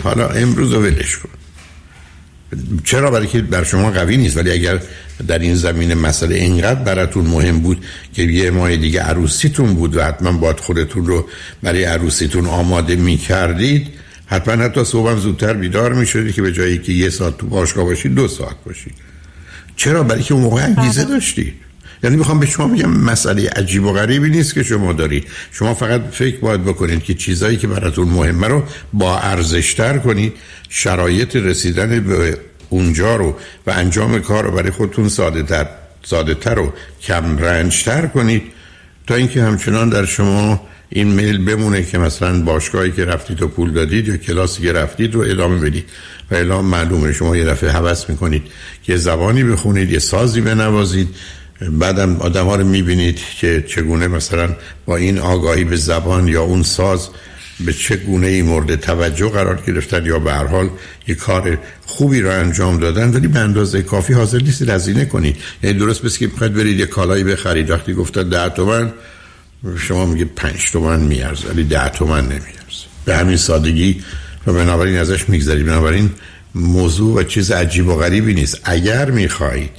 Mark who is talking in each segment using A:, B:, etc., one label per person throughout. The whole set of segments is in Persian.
A: حالا امروز رو ولش کن. چرا؟ برای که بر شما قوی نیست. ولی اگر در این زمینه مسئله اینقدر براتون مهم بود که یه ماه دیگه عروسیتون بود و حتما باید خودتون رو برای عروسیتون آماده می‌کردید، حتما حتی صبحم زودتر بیدار می‌شدید که به جایی که 1 ساعت تو باشگاه باشید 2 ساعت باشید. چرا؟ برای که اون موقع انگیزه داشتید. یعنی میخوام به شما بگم مسئله عجیب و غریبی نیست که شما دارید. شما فقط فکر باید بکنید که چیزایی که براتون مهمه رو با ارزش‌تر کنید، شرایط رسیدن به اونجا رو و انجام کار رو برای خودتون ساده‌تر و کم رنج‌تر کنید، تا اینکه همچنان در شما این میل بمونه که مثلا باشگاهی که رفتید و پول دادید یا کلاسی که رفتید رو ادامه بدید و الا معلومه شما یه دفعه هوس میکنید که زبانی بخونید، یه سازی بنوازید، بعدم آدم‌ها رو می‌بینید که چگونه مثلا با این آگاهی به زبان یا اون ساز به چه گونه‌ای مورد توجه قرار گرفتن یا به هر حال یک کار خوبی رو انجام دادن، ولی به اندازه کافی حاضر نیستید هزینه کنید. یعنی درست بس که بخواید برید یه کالایی بخرید، وقتی گفتن 10 تومن شما میگه 5 تومن میارزه، ولی 10 تومن نمیارزه. به همین سادگی و بنابراین ازش میگذرید. بنابراین موضوع و چیز عجیب و غریبی نیست. اگر میخواهید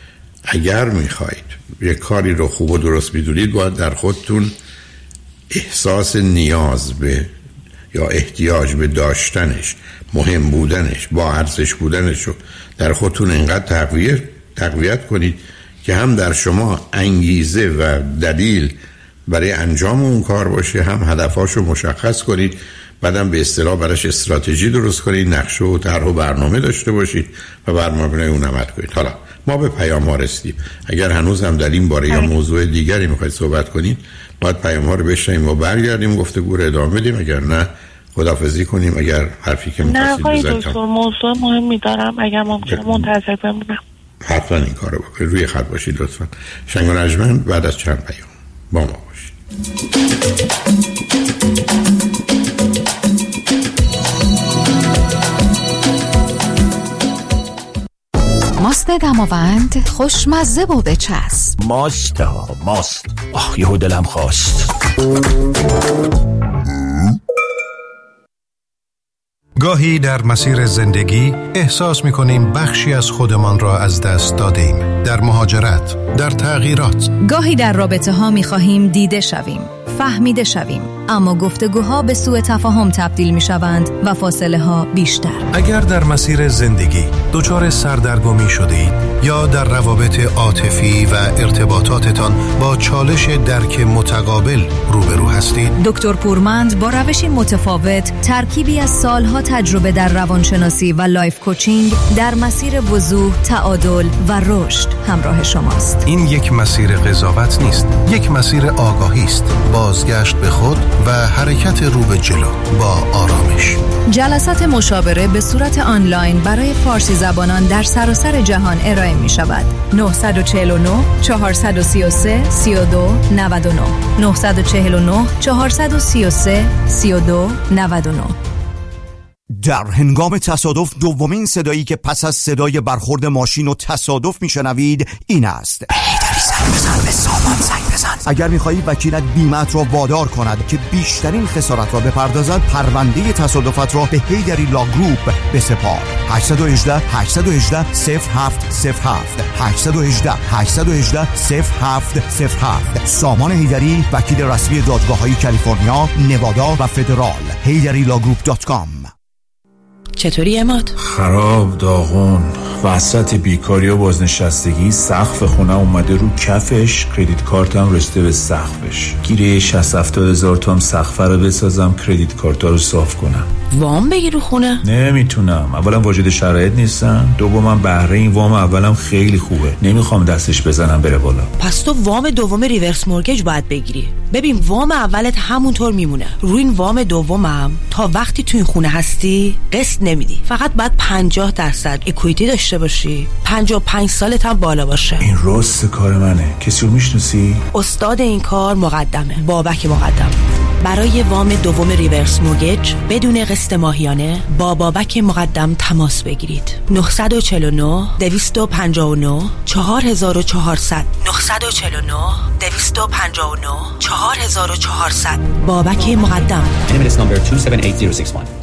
A: یک کاری رو خوب و درست بدونید، باید در خودتون احساس نیاز به یا احتیاج به داشتنش، مهم بودنش، با ارزش بودنش رو در خودتون اینقدر تقویت کنید که هم در شما انگیزه و دلیل برای انجام اون کار باشه، هم هدفاشو مشخص کنید، بعدم به اصطلاح براش استراتژی درست کنید، نقشه و طرح و برنامه داشته باشید و بر مبنای اون عمل کنید. حالا ما به پیام ها رسیدیم. اگر هنوز هم در این باره یا موضوع دیگری میخواید صحبت کنید، باید پیام ها رو بشنویم و برگردیم گفتگو رو ادامه بدیم. اگر نه خداحافظی کنیم. اگر حرفی که می‌خواستید بزنید. نه
B: دکتر، موضوع مهمی دارم، اگر ممکنه منتظر بمونم.
A: حتما این کارو بکنید. روی خط باشید لطفاً. شنگ و نجمن بعد از چند پیام با ما باشید.
C: ماست دماوند خوشمزه و بچسب.
D: ماست. یهو دلم خواست.
E: گاهی در مسیر زندگی احساس می‌کنیم بخشی از خودمان را از دست دادیم. در مهاجرت، در تغییرات.
F: گاهی در رابطه‌ها می‌خواهیم دیده شویم، فهمیده شویم، اما گفتگوها به سوء تفاهم تبدیل می‌شوند و فاصله‌ها بیشتر.
E: اگر در مسیر زندگی دچار سردرگمی شدید یا در روابط عاطفی و ارتباطاتتان با چالش درک متقابل روبرو هستید،
F: دکتر پورمند با روشی متفاوت، ترکیبی از سالها تجربه در روانشناسی و لایف کوچینگ در مسیر وضوح، تعادل و رشد همراه شماست.
E: این یک مسیر قضاوت نیست، یک مسیر آگاهی است، بازگشت به خود و حرکت رو به جلو با آرامش.
F: جلسات مشاوره به صورت آنلاین برای فارسی زبانان در سراسر جهان ارائه می شود. 949 433 32 99 949 433 32 99.
D: در هنگام تصادف دومین صدایی که پس از صدای برخورد ماشین و تصادف میشنوید این است: هیدری زنگ بزن، به سامان زنگ بزن. اگر میخواهی وکیلت بیمه‌ات را وادار کند که بیشترین خسارت را بپردازد، پرونده تصادفات را به هیدری لا گروپ بسپار. 818 818 0707 818 818 0707. سامان هیدری، وکیل رسمی دادگاه‌های کالیفرنیا، نوادا و فدرال. HeyDaryLawGroup.com.
G: چطوری عماد؟
H: خراب، داغون، وسط بیکاری و بازنشستگی، سقف خونه اومده رو کفش، کردیت کارتم رسیده به سقفش. گیره 60-70 هزار تومن سقف رو بسازم، کردیت کارتا رو صاف کنم.
G: وام بگیر رو خونه؟
H: نمیتونم. اولا واجد شرایط نیستم، دومم بهره این وام اولم خیلی خوبه، نمیخوام دستش بزنم بره بالا.
G: پس تو وام دوم ریورس مورگیج باید بگیری. ببین وام اولت همونطور میمونه، روی این وام دومم تا وقتی تو این خونه هستی قسط نمیدی، فقط باید 50% اکویتی داشته باشی، 55 سالت هم بالا باشه.
H: این راست کار منه. کسی رو میشناسی؟
G: استاد این کار مقدمه، بابک مقدم. برای وام دوم ریورس مورگیج بدون قسط ماهیانه با بابک مقدم تماس بگیرید. 949 259 4400 949 259 4400. بابک مقدم.
I: NMLS number 278061.